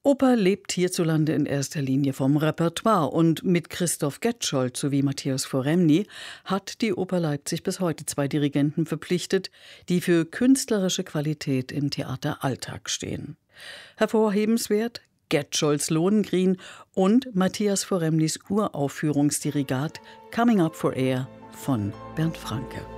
Oper lebt hierzulande in erster Linie vom Repertoire und mit Christoph Getscholz sowie Matthias Foremny hat die Oper Leipzig bis heute 2 Dirigenten verpflichtet, die für künstlerische Qualität im Theateralltag stehen. Hervorhebenswert Getscholz Lohengrin und Matthias Foremnys Uraufführungsdirigat Coming Up for Air von Bernd Francke.